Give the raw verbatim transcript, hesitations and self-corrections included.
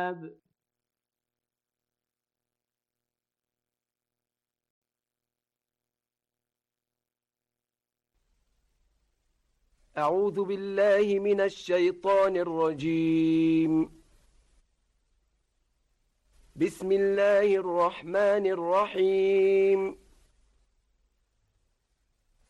الكتاب. أعوذ بالله من الشيطان الرجيم. بسم الله الرحمن الرحيم.